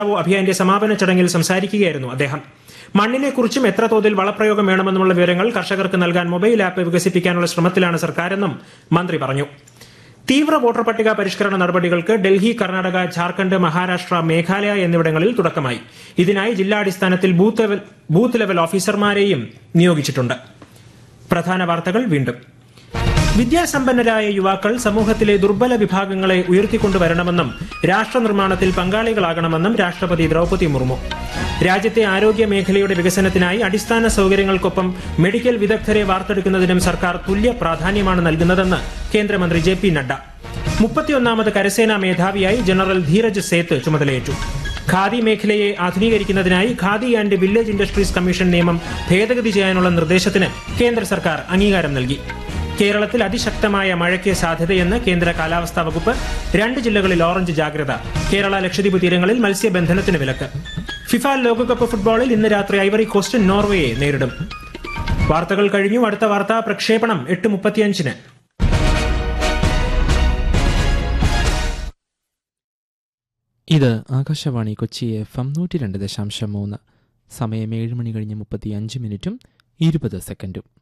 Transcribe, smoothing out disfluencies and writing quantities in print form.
അഭിയാന്റെ സമാപന ചടങ്ങിൽ സംസാരിക്കുകയായിരുന്നു അദ്ദേഹം. മണ്ണിനെക്കുറിച്ചും എത്ര തോതിൽ വളപ്രയോഗം വേണമെന്നുമുള്ള വിവരങ്ങൾ കർഷകർക്ക് നൽകാൻ മൊബൈൽ ആപ്പ് വികസിപ്പിക്കാനുള്ള ശ്രമത്തിലാണ് സർക്കാരെന്നും മന്ത്രി പറഞ്ഞു. തീവ്ര വോട്ടർ പട്ടിക പരിഷ്കരണ നടപടികൾക്ക് ഡൽഹി, കർണാടക, ഝാർഖണ്ഡ്, മഹാരാഷ്ട്ര, മേഘാലയ എന്നിവിടങ്ങളിൽ തുടക്കമായി. ഇതിനായി ജില്ലാടിസ്ഥാനത്തിൽ ബൂത്ത് ലെവൽ ഓഫീസർമാരെയും നിയോഗിച്ചിട്ടുണ്ട്. പ്രധാന വാർത്തകൾ വീണ്ടും. വിദ്യാസമ്പന്നരായ യുവാക്കൾ സമൂഹത്തിലെ ദുർബല വിഭാഗങ്ങളെ ഉയർത്തിക്കൊണ്ടുവരണമെന്നും രാഷ്ട്ര നിർമ്മാണത്തിൽ പങ്കാളികളാകണമെന്നും രാഷ്ട്രപതി ദ്രൗപദി മുർമു. രാജ്യത്തെ ആരോഗ്യ മേഖലയുടെ വികസനത്തിനായി അടിസ്ഥാന സൌകര്യങ്ങൾക്കൊപ്പം മെഡിക്കൽ വിദഗ്ധരെ വാർത്തെടുക്കുന്നതിനും സർക്കാർ തുല്യ പ്രാധാന്യമാണ് നൽകുന്നതെന്ന് കേന്ദ്രമന്ത്രി JP നഡ്ഡ. 31ാമത് കരസേനാ മേധാവിയായി ജനറൽ ധീരജ് സേത്ത് ചുമതലയേറ്റു. ഖാദി മേഖലയെ ആധുനീകരിക്കുന്നതിനായി khadi and village industries commission നിയമം ഭേദഗതി ചെയ്യാനുള്ള നിർദ്ദേശത്തിന് കേന്ദ്ര സർക്കാർ അംഗീകാരം നൽകി. കേരളത്തിൽ അതിശക്തമായ മഴയ്ക്ക് സാധ്യതയെന്ന് കേന്ദ്ര കാലാവസ്ഥാ വകുപ്പ്. 2 ജില്ലകളിൽ ഓറഞ്ച് ജാഗ്രത. കേരള, ലക്ഷദ്വീപ് തീരങ്ങളിൽ മത്സ്യബന്ധനത്തിന് വിലക്ക്. ഫിഫ ലോകകപ്പ് ഫുട്ബോളിൽ ഇന്ന് രാത്രി ഐവറി കോസ്റ്റ് നോർവേയെ നേരിടും. വാർത്തകൾ കഴിഞ്ഞു. അടുത്ത വാർത്താ പ്രക്ഷേപണം 8:35-ന്. ഇത് ആകാശവാണി കൊച്ചി FM 102.3. സമയം 7 മണി കഴിഞ്ഞ് 35 മിനിറ്റും 20 സെക്കൻഡും.